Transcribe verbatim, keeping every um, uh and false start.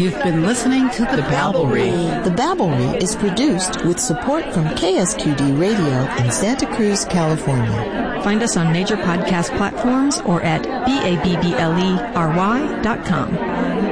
You've been listening to The Babblery. The Babblery is produced with support from K S Q D Radio in Santa Cruz, California. Find us on major podcast platforms or at B A B B L E R Y dot com.